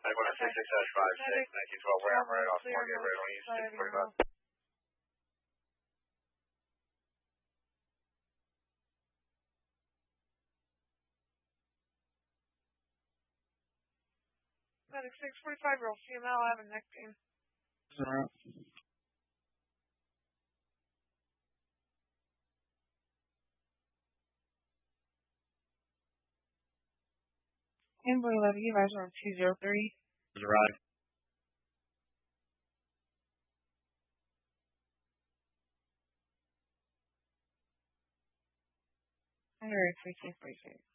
666-56, 1912, where I'm right off Morgan Road on East 645. Medic 645-year-old female having neck pain. Alright. Ambulance 11, you guys are on 203. Right. I hear it 346.